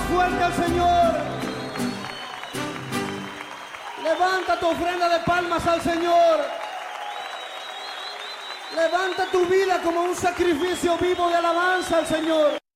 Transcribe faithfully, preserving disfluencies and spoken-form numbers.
fuerte al Señor. Levanta tu ofrenda de palmas al Señor. Levanta tu vida como un sacrificio vivo de alabanza al Señor.